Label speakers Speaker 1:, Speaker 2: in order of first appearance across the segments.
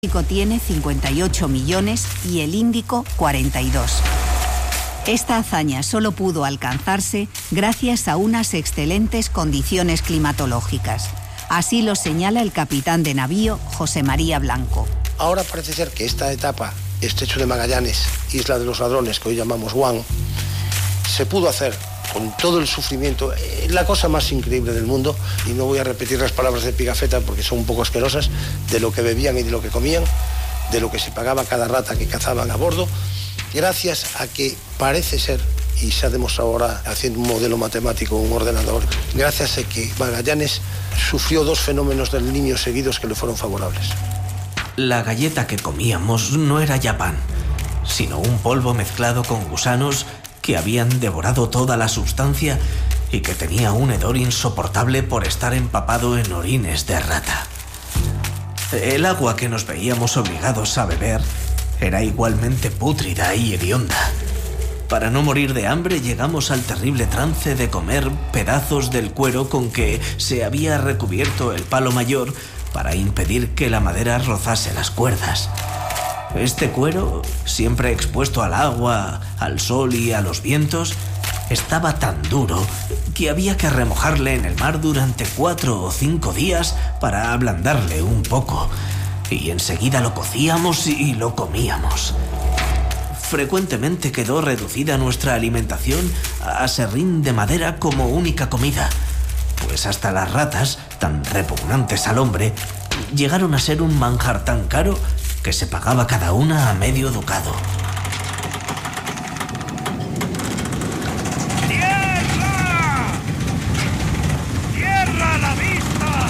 Speaker 1: México tiene 58 millones y el Índico 42. Esta hazaña solo pudo alcanzarse gracias a unas excelentes condiciones climatológicas. Así lo señala el capitán de navío José María Blanco.
Speaker 2: Ahora parece ser que esta etapa, Estrecho de Magallanes, Isla de los Ladrones, que hoy llamamos Guam, se pudo hacer con todo el sufrimiento, la cosa más increíble del mundo, y no voy a repetir las palabras de Pigafetta porque son un poco asquerosas, de lo que bebían y de lo que comían, de lo que se pagaba cada rata que cazaban a bordo, gracias a que parece ser, y se ha demostrado ahora haciendo un modelo matemático, un ordenador, gracias a que Magallanes sufrió dos fenómenos del Niño seguidos que le fueron favorables.
Speaker 3: La galleta que comíamos no era ya pan, sino un polvo mezclado con gusanos que habían devorado toda la sustancia y que tenía un hedor insoportable por estar empapado en orines de rata. El agua que nos veíamos obligados a beber era igualmente pútrida y hedionda. Para no morir de hambre llegamos al terrible trance de comer pedazos del cuero con que se había recubierto el palo mayor para impedir que la madera rozase las cuerdas. Este cuero, siempre expuesto al agua, al sol y a los vientos, estaba tan duro que había que remojarle en el mar durante 4 o 5 días para ablandarle un poco, y enseguida lo cocíamos y lo comíamos. Frecuentemente quedó reducida nuestra alimentación a serrín de madera como única comida, pues hasta las ratas, tan repugnantes al hombre, llegaron a ser un manjar tan caro que se pagaba cada una a medio ducado.
Speaker 4: ¡Tierra! ¡Tierra a la vista!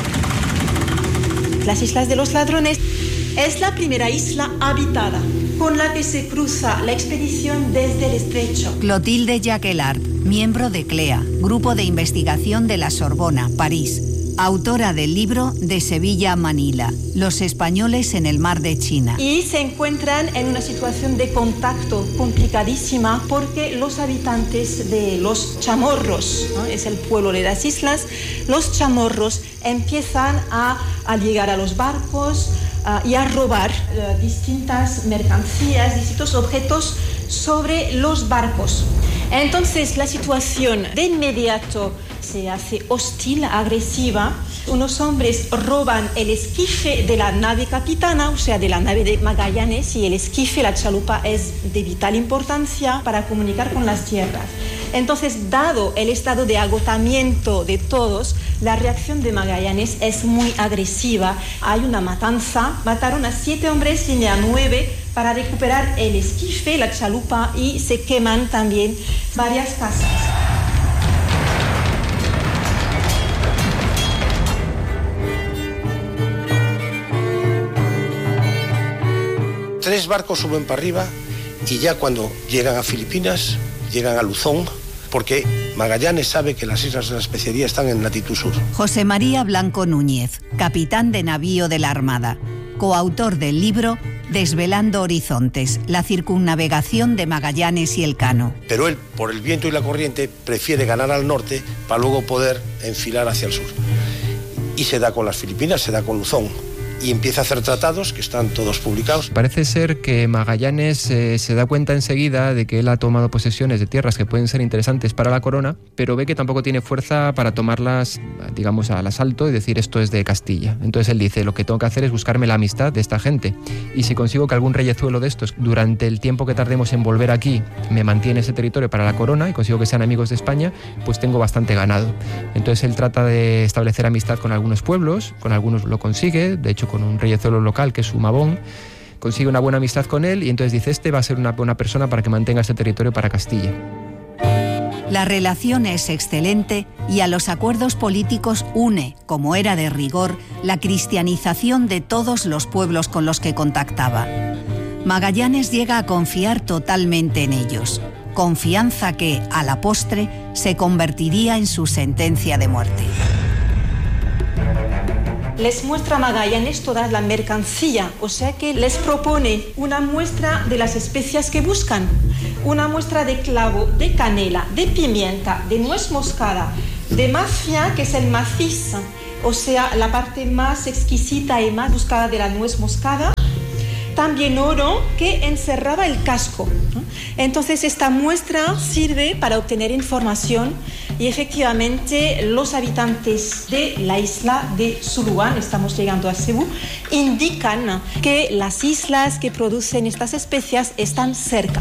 Speaker 5: Las Islas de los Ladrones es la primera isla habitada con la que se cruza la expedición desde el estrecho.
Speaker 1: Clotilde Jacquelart, miembro de CLEA, Grupo de Investigación de la Sorbona, París. Autora del libro De Sevilla a Manila, los españoles en el mar de China.
Speaker 5: Y se encuentran en una situación de contacto complicadísima porque los habitantes de los chamorros, ¿no? Es el pueblo de las islas, los chamorros empiezan a llegar a los barcos y a robar distintas mercancías, distintos objetos sobre los barcos. Entonces la situación de inmediato se hace hostil, agresiva. Unos hombres roban el esquife de la nave capitana, o sea, de la nave de Magallanes, y el esquife, la chalupa, es de vital importancia para comunicar con las tierras. Entonces, dado el estado de agotamiento de todos, la reacción de Magallanes es muy agresiva. Hay una matanza, mataron a 7 hombres y a 9 para recuperar el esquife, la chalupa, y se queman también varias casas.
Speaker 2: Tres barcos suben para arriba y ya cuando llegan a Filipinas, llegan a Luzón, porque Magallanes sabe que las Islas de la Especería están en latitud sur.
Speaker 1: José María Blanco Núñez, capitán de navío de la Armada, coautor del libro Desvelando Horizontes, la circunnavegación de Magallanes y Elcano.
Speaker 2: Pero él, por el viento y la corriente, prefiere ganar al norte para luego poder enfilar hacia el sur. Y se da con las Filipinas, se da con Luzón. Y empieza a hacer tratados que están todos publicados.
Speaker 6: Parece ser que Magallanes se da cuenta enseguida de que él ha tomado posesiones de tierras que pueden ser interesantes para la corona, pero ve que tampoco tiene fuerza para tomarlas, digamos, al asalto y decir esto es de Castilla. Entonces él dice, lo que tengo que hacer es buscarme la amistad de esta gente, y si consigo que algún reyezuelo de estos, durante el tiempo que tardemos en volver aquí, me mantiene ese territorio para la corona y consigo que sean amigos de España, pues tengo bastante ganado. Entonces él trata de establecer amistad con algunos pueblos, con algunos lo consigue, de hecho con un reyezuelo local que es Sumabón, consigue una buena amistad con él y entonces dice, este va a ser una buena persona para que mantenga este territorio para Castilla.
Speaker 1: La relación es excelente y a los acuerdos políticos une, como era de rigor, la cristianización de todos los pueblos con los que contactaba. Magallanes llega a confiar totalmente en ellos, confianza que, a la postre, se convertiría en su sentencia de muerte.
Speaker 5: Les muestra a Magallanes toda la mercancía, o sea que les propone una muestra de las especias que buscan, una muestra de clavo, de canela, de pimienta, de nuez moscada, de mafia, que es el maciz, o sea, la parte más exquisita y más buscada de la nuez moscada. También oro que encerraba el casco. Entonces esta muestra sirve para obtener información y efectivamente los habitantes de la isla de Zuluán, estamos llegando a Cebú, indican que las islas que producen estas especias están cerca.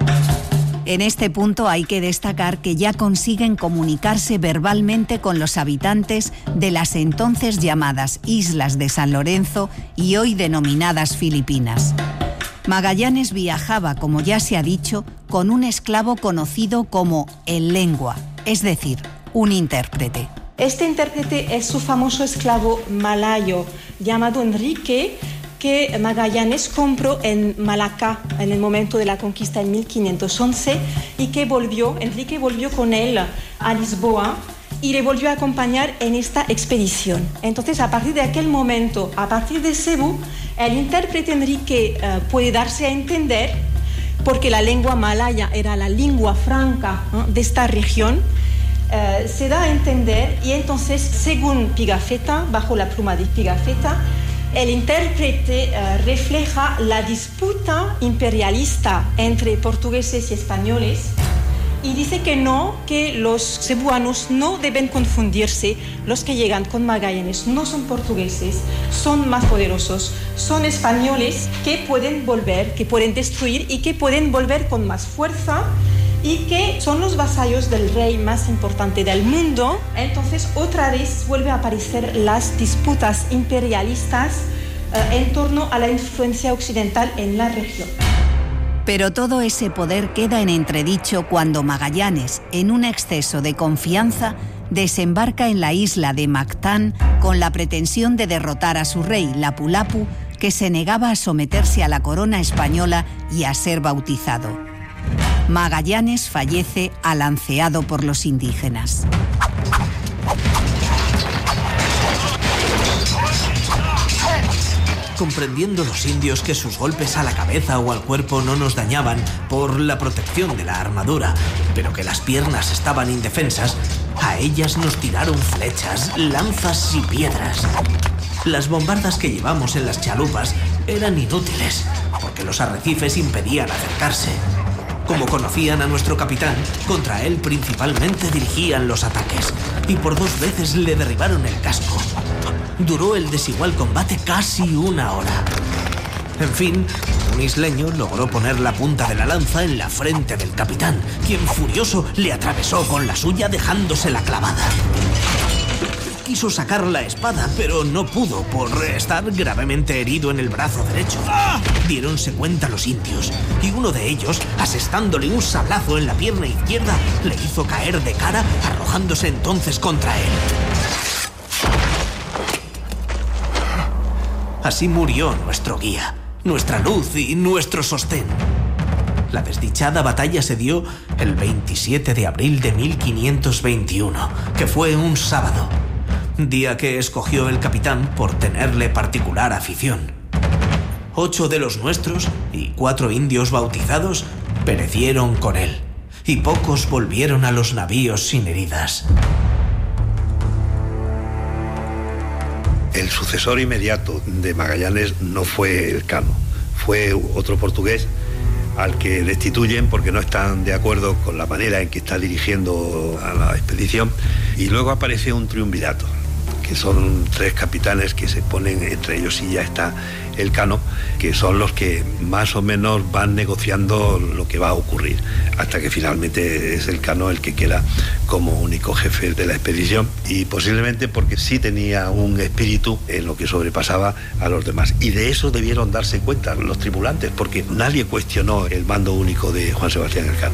Speaker 1: En este punto hay que destacar que ya consiguen comunicarse verbalmente con los habitantes de las entonces llamadas Islas de San Lorenzo y hoy denominadas Filipinas. Magallanes viajaba, como ya se ha dicho, con un esclavo conocido como el lengua, es decir, un intérprete.
Speaker 5: Este intérprete es su famoso esclavo malayo llamado Enrique, que Magallanes compró en Malaca en el momento de la conquista en 1511 y que Enrique volvió con él a Lisboa y le volvió a acompañar en esta expedición. Entonces, a partir de aquel momento, a partir de Cebú, el intérprete Enrique puede darse a entender, porque la lengua malaya era la lengua franca de esta región, se da a entender y entonces, según Pigafetta, bajo la pluma de Pigafetta, el intérprete refleja la disputa imperialista entre portugueses y españoles y dice que los cebuanos no deben confundirse. Los que llegan con Magallanes no son portugueses, son más poderosos, son españoles que pueden volver, que pueden destruir y que pueden volver con más fuerza y que son los vasallos del rey más importante del mundo. Entonces otra vez vuelve a aparecer las disputas imperialistas en torno a la influencia occidental en la región.
Speaker 1: Pero todo ese poder queda en entredicho cuando Magallanes, en un exceso de confianza, desembarca en la isla de Mactán con la pretensión de derrotar a su rey, Lapu-Lapu, que se negaba a someterse a la corona española y a ser bautizado. Magallanes fallece alanceado por los indígenas.
Speaker 3: Comprendiendo los indios que sus golpes a la cabeza o al cuerpo no nos dañaban por la protección de la armadura, pero que las piernas estaban indefensas, a ellas nos tiraron flechas, lanzas y piedras. Las bombardas que llevamos en las chalupas eran inútiles, porque los arrecifes impedían acercarse. Como conocían a nuestro capitán, contra él principalmente dirigían los ataques, y por 2 veces le derribaron el casco. Duró el desigual combate casi 1 hora. En fin, un isleño logró poner la punta de la lanza en la frente del capitán, quien furioso le atravesó con la suya dejándosela clavada. Quiso sacar la espada, pero no pudo por estar gravemente herido en el brazo derecho. Diéronse cuenta los indios, y uno de ellos, asestándole un sablazo en la pierna izquierda, le hizo caer de cara, arrojándose entonces contra él. Así murió nuestro guía, nuestra luz y nuestro sostén. La desdichada batalla se dio el 27 de abril de 1521, que fue un sábado, día que escogió el capitán por tenerle particular afición. 8 de los nuestros y 4 indios bautizados perecieron con él, y pocos volvieron a los navíos sin heridas.
Speaker 7: El sucesor inmediato de Magallanes no fue Elcano, fue otro portugués al que destituyen porque no están de acuerdo con la manera en que está dirigiendo a la expedición, y luego aparece un triunvirato, que son 3 capitanes que se ponen, entre ellos y ya está Elcano, que son los que más o menos van negociando lo que va a ocurrir, hasta que finalmente es Elcano el que queda como único jefe de la expedición, y posiblemente porque sí tenía un espíritu en lo que sobrepasaba a los demás, y de eso debieron darse cuenta los tripulantes, porque nadie cuestionó el mando único de Juan Sebastián Elcano.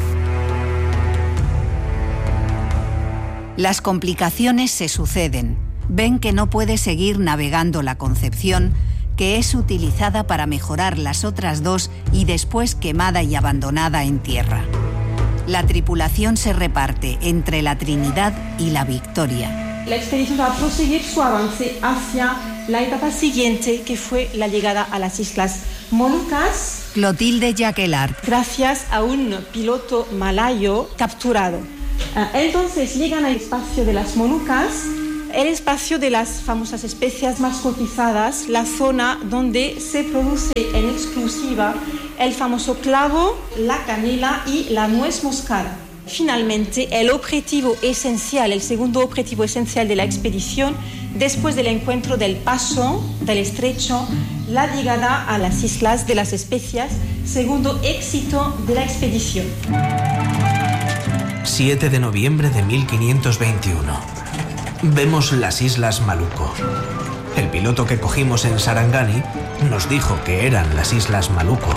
Speaker 1: Las complicaciones se suceden. Ven que no puede seguir navegando la Concepción, que es utilizada para mejorar las otras 2 y después quemada y abandonada en tierra. La tripulación se reparte entre la Trinidad y la Victoria.
Speaker 5: La expedición va a proseguir su avance hacia la etapa siguiente, que fue la llegada a las Islas Molucas.
Speaker 1: Clotilde Jacquelart.
Speaker 5: Gracias a un piloto malayo capturado. Entonces llegan al espacio de las Molucas. el espacio de las famosas especias más cotizadas, la zona donde se produce en exclusiva el famoso clavo, la canela y la nuez moscada. Finalmente, el segundo objetivo esencial de la expedición, después del encuentro del paso del estrecho, la llegada a las Islas de las Especias, segundo éxito de la expedición.
Speaker 3: 7 de noviembre de 1521. Vemos las Islas Malucco. El piloto que cogimos en Sarangani nos dijo que eran las Islas Malucco.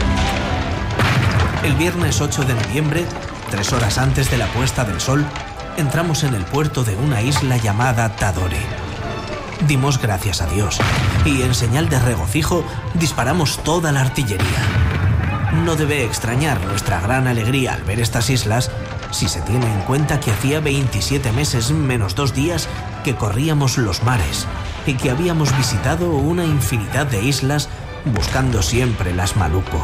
Speaker 3: El viernes 8 de noviembre, 3 horas antes de la puesta del sol, entramos en el puerto de una isla llamada Tadore. Dimos gracias a Dios y en señal de regocijo disparamos toda la artillería. No debe extrañar nuestra gran alegría al ver estas islas si se tiene en cuenta que hacía 27 meses menos 2 días que corríamos los mares y que habíamos visitado una infinidad de islas buscando siempre las Malucco.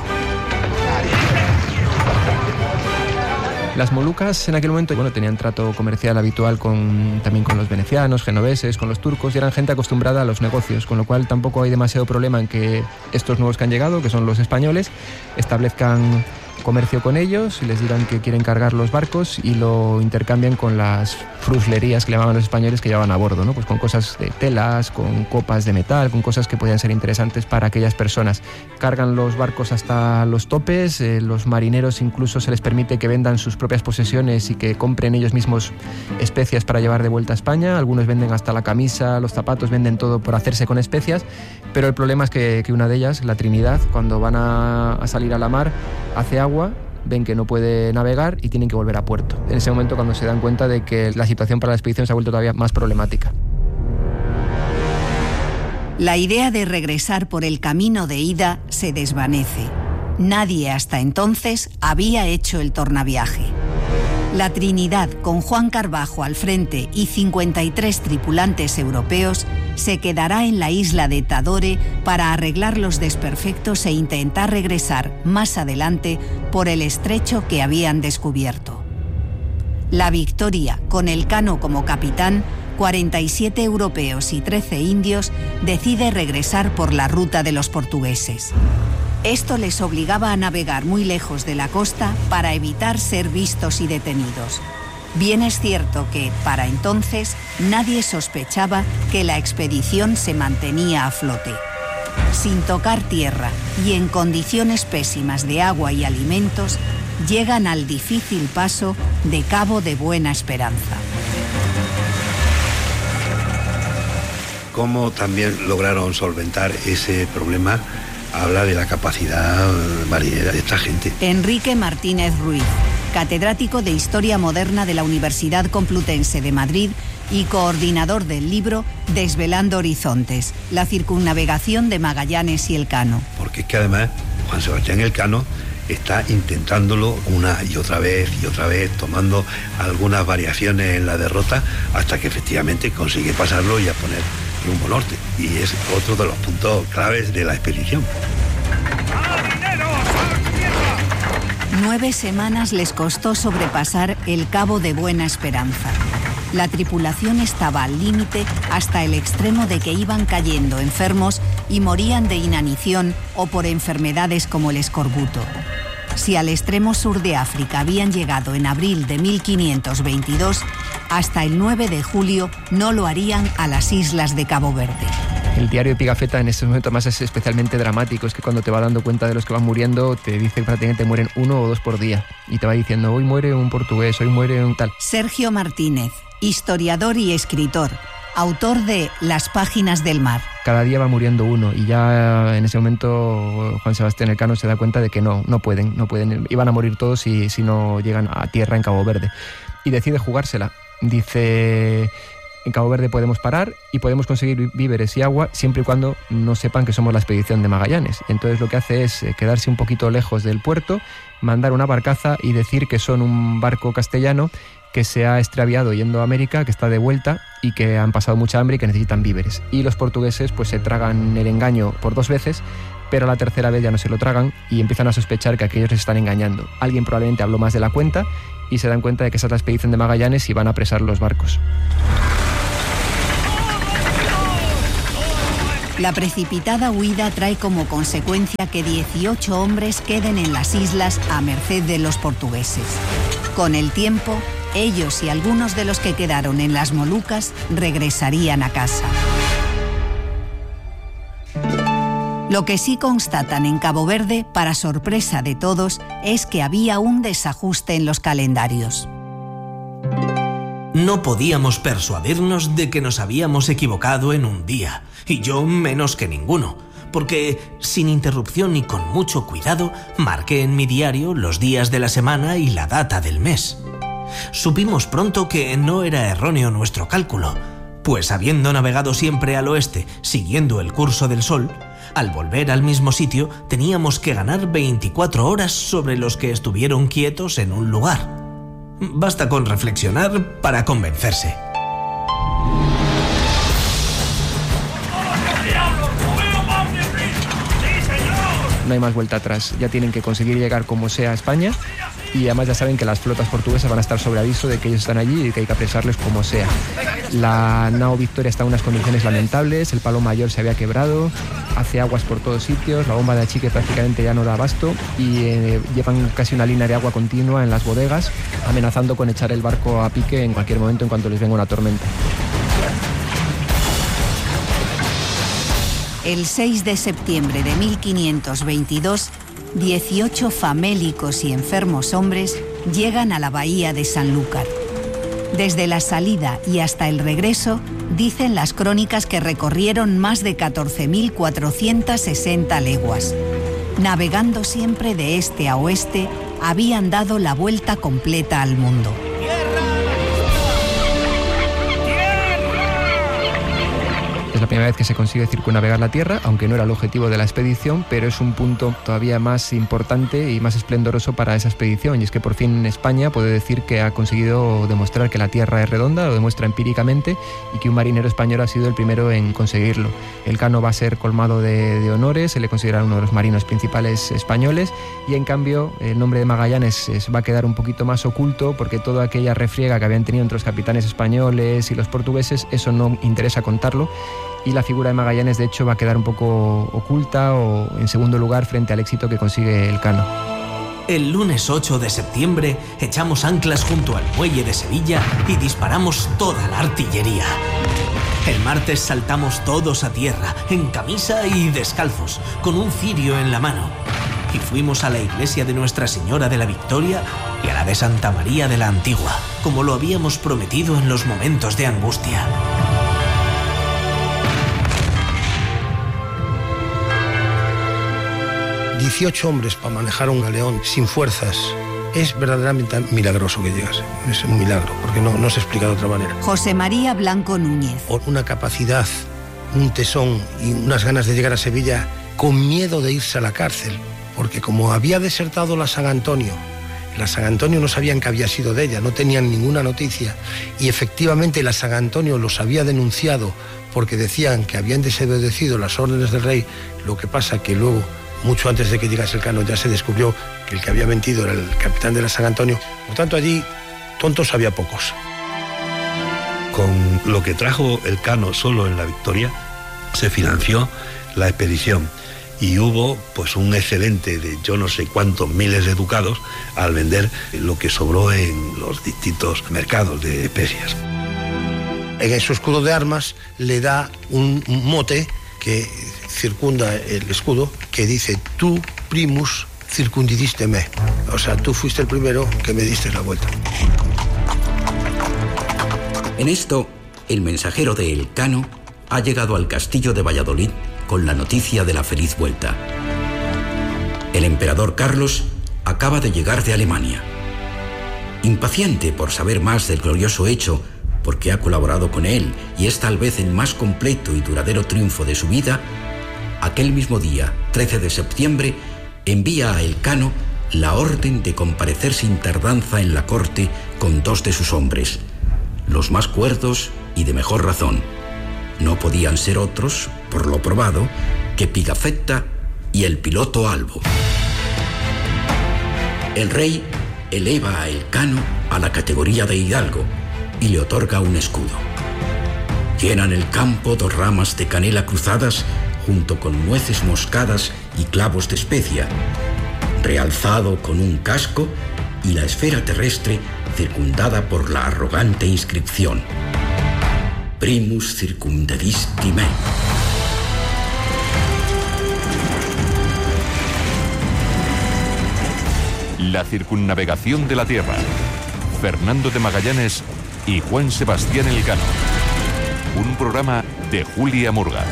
Speaker 6: Las Molucas en aquel momento tenían trato comercial habitual también con los venecianos, genoveses, con los turcos, y eran gente acostumbrada a los negocios, con lo cual tampoco hay demasiado problema en que estos nuevos que han llegado, que son los españoles, establezcan comercio con ellos y les digan que quieren cargar los barcos y lo intercambian con las fruslerías que le llamaban los españoles que llevaban a bordo, ¿no? Pues con cosas de telas, con copas de metal, con cosas que podían ser interesantes para aquellas personas. Cargan los barcos hasta los topes, los marineros incluso se les permite que vendan sus propias posesiones y que compren ellos mismos especias para llevar de vuelta a España. Algunos venden hasta la camisa, los zapatos, venden todo por hacerse con especias, pero el problema es que una de ellas, la Trinidad, cuando van a salir a la mar, hace agua, ven que no puede navegar y tienen que volver a puerto. En ese momento cuando se dan cuenta de que la situación para la expedición se ha vuelto todavía más problemática.
Speaker 1: La idea de regresar por el camino de ida se desvanece. Nadie hasta entonces había hecho el tornaviaje. La Trinidad, con Juan Carvajo al frente y 53 tripulantes europeos, se quedará en la isla de Tadore para arreglar los desperfectos e intentar regresar más adelante por el estrecho que habían descubierto. La Victoria, con Elcano como capitán, 47 europeos y 13 indios, decide regresar por la ruta de los portugueses. Esto les obligaba a navegar muy lejos de la costa para evitar ser vistos y detenidos. Bien es cierto que, para entonces, nadie sospechaba que la expedición se mantenía a flote. Sin tocar tierra y en condiciones pésimas de agua y alimentos, llegan al difícil paso de Cabo de Buena Esperanza.
Speaker 7: ¿Cómo también lograron solventar ese problema? Habla de la capacidad marinera de esta gente.
Speaker 1: Enrique Martínez Ruiz, catedrático de Historia Moderna de la Universidad Complutense de Madrid y coordinador del libro Desvelando Horizontes, la circunnavegación de Magallanes y Elcano.
Speaker 7: Porque es que además Juan Sebastián Elcano está intentándolo una y otra vez, tomando algunas variaciones en la derrota hasta que efectivamente consigue pasarlo y a poner rumbo norte. Y es otro de los puntos claves de la expedición.
Speaker 1: 9 semanas les costó sobrepasar el Cabo de Buena Esperanza. La tripulación estaba al límite hasta el extremo de que iban cayendo enfermos y morían de inanición o por enfermedades como el escorbuto. Si al extremo sur de África habían llegado en abril de 1522, hasta el 9 de julio no lo harían a las islas de Cabo Verde.
Speaker 6: El diario de Pigafetta en estos momentos más es especialmente dramático, es que cuando te va dando cuenta de los que van muriendo, te dice que prácticamente mueren 1 o 2 por día. Y te va diciendo, hoy muere un portugués, hoy muere un tal.
Speaker 1: Sergio Martínez, historiador y escritor, autor de Las páginas del mar.
Speaker 6: Cada día va muriendo uno y ya en ese momento Juan Sebastián Elcano se da cuenta de que no pueden, iban a morir todos si no llegan a tierra en Cabo Verde. Y decide jugársela. Dice, en Cabo Verde podemos parar y podemos conseguir víveres y agua siempre y cuando no sepan que somos la expedición de Magallanes. Y entonces lo que hace es quedarse un poquito lejos del puerto, mandar una barcaza y decir que son un barco castellano que se ha extraviado yendo a América, que está de vuelta y que han pasado mucha hambre y que necesitan víveres. Y los portugueses pues se tragan el engaño por 2 veces, pero a la tercera vez ya no se lo tragan y empiezan a sospechar que aquellos les están engañando. Alguien probablemente habló más de la cuenta y se dan cuenta de que esa es la expedición de Magallanes y van a apresar los barcos.
Speaker 1: La precipitada huida trae como consecuencia que 18 hombres queden en las islas a merced de los portugueses. Con el tiempo, ellos y algunos de los que quedaron en las Molucas regresarían a casa. Lo que sí constatan en Cabo Verde, para sorpresa de todos, es que había un desajuste en los calendarios.
Speaker 3: No podíamos persuadirnos de que nos habíamos equivocado en un día, y yo menos que ninguno, porque sin interrupción y con mucho cuidado marqué en mi diario los días de la semana y la data del mes. Supimos pronto que no era erróneo nuestro cálculo, pues habiendo navegado siempre al oeste, siguiendo el curso del sol, al volver al mismo sitio teníamos que ganar 24 horas sobre los que estuvieron quietos en un lugar. Basta con reflexionar para convencerse.
Speaker 6: No hay más vuelta atrás, ya tienen que conseguir llegar como sea a España, y además ya saben que las flotas portuguesas van a estar sobre aviso de que ellos están allí y que hay que apresarles como sea. La nao Victoria está en unas condiciones lamentables, el palo mayor se había quebrado, hace aguas por todos sitios, la bomba de achique prácticamente ya no da abasto y llevan casi una línea de agua continua en las bodegas, amenazando con echar el barco a pique en cualquier momento en cuanto les venga una tormenta.
Speaker 1: El 6 de septiembre de 1522, 18 famélicos y enfermos hombres llegan a la bahía de Sanlúcar. Desde la salida y hasta el regreso, dicen las crónicas que recorrieron más de 14.460 leguas. Navegando siempre de este a oeste, habían dado la vuelta completa al mundo.
Speaker 6: Es la primera vez que se consigue circunnavegar la Tierra, aunque no era el objetivo de la expedición, pero es un punto todavía más importante y más esplendoroso para esa expedición, y es que por fin España puede decir que ha conseguido demostrar que la Tierra es redonda, lo demuestra empíricamente, y que un marinero español ha sido el primero en conseguirlo. Elcano va a ser colmado de honores, se le considera uno de los marinos principales españoles, y en cambio el nombre de Magallanes va a quedar un poquito más oculto, porque toda aquella refriega que habían tenido entre los capitanes españoles y los portugueses, eso no interesa contarlo, y la figura de Magallanes de hecho va a quedar un poco oculta o en segundo lugar frente al éxito que consigue Elcano.
Speaker 3: El lunes 8 de septiembre echamos anclas junto al muelle de Sevilla y disparamos toda la artillería. El martes saltamos todos a tierra, en camisa y descalzos, con un cirio en la mano, y fuimos a la iglesia de Nuestra Señora de la Victoria y a la de Santa María de la Antigua, como lo habíamos prometido en los momentos de angustia.
Speaker 2: ...18 hombres para manejar un galeón sin fuerzas. Es verdaderamente milagroso que llegase. Es un milagro, porque no se explica de otra manera.
Speaker 1: José María Blanco Núñez.
Speaker 2: Una capacidad, un tesón y unas ganas de llegar a Sevilla con miedo de irse a la cárcel. Porque como había desertado la San Antonio no sabían que había sido de ella, no tenían ninguna noticia. Y efectivamente la San Antonio los había denunciado porque decían que habían desobedecido las órdenes del rey. Lo que pasa que luego, mucho antes de que llegase Elcano, ya se descubrió que el que había mentido era el capitán de la San Antonio. Por tanto, allí tontos había pocos.
Speaker 7: Con lo que trajo Elcano solo en la Victoria, se financió la expedición y hubo pues un excedente de yo no sé cuántos miles de ducados al vender lo que sobró en los distintos mercados de especias.
Speaker 2: En su escudo de armas le da un mote que circunda el escudo, que dice tu primus circundidiste me, o sea, tú fuiste el primero que me diste la vuelta.
Speaker 8: En esto, el mensajero de Elcano ha llegado al castillo de Valladolid con la noticia de la feliz vuelta. El emperador Carlos acaba de llegar de Alemania. Impaciente por saber más del glorioso hecho, porque ha colaborado con él y es tal vez el más completo y duradero triunfo de su vida, aquel mismo día, 13 de septiembre, envía a Elcano la orden de comparecer sin tardanza en la corte con 2 de sus hombres, los más cuerdos y de mejor razón. No podían ser otros, por lo probado, que Pigafetta y el piloto Albo. El rey eleva a Elcano a la categoría de hidalgo y le otorga un escudo. Llenan el campo 2 ramas de canela cruzadas junto con nueces moscadas y clavos de especia, realzado con un casco y la esfera terrestre circundada por la arrogante inscripción Primus circumdedisti me.
Speaker 9: La circunnavegación de la Tierra. Fernando de Magallanes y Juan Sebastián Elcano. Un programa de Julia Murga.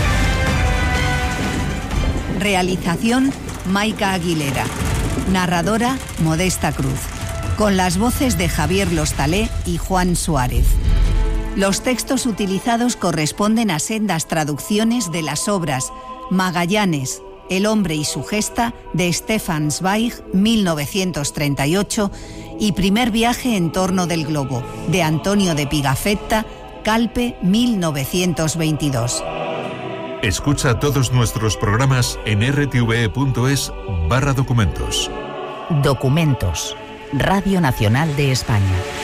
Speaker 1: Realización: Maica Aguilera. Narradora: Modesta Cruz. Con las voces de Javier Lostalé y Juan Suárez. Los textos utilizados corresponden a sendas traducciones de las obras Magallanes, El hombre y su gesta, de Stefan Zweig, 1938, y Primer viaje en torno del globo, de Antonio de Pigafetta, Calpe, 1922.
Speaker 9: Escucha todos nuestros programas en rtve.es/documentos.
Speaker 10: Documentos. Radio Nacional de España.